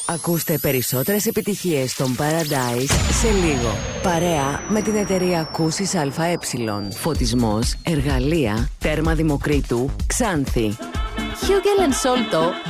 Ακούστε περισσότερες επιτυχίες των Paradise σε λίγο. Παρέα με την εταιρεία Κούσης ΑΕ. Φωτισμός, εργαλεία, τέρμα Δημοκρίτου, Ξάνθη. Hugel & Solto